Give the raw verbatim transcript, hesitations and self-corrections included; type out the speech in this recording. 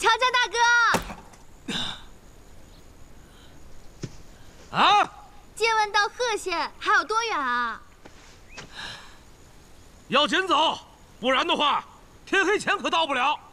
乔家大哥。 啊！ 借问到贺县还有多远啊？ 要紧走，不然的话，天黑前可到不了。